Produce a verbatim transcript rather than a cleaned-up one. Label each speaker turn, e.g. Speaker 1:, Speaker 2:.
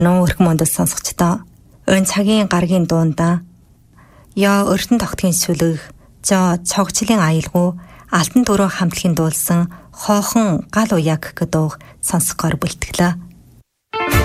Speaker 1: нуу өрх мондос сонсогчдоо өн цагийн гаргийн дуунда я өртөн тогтгийн сүлэг жо цогцлын аялгуу алтан дөрөө хамтлагийн дуулсан хоохон гал уяг гэдэг сонсгоор бүлтгэлээ.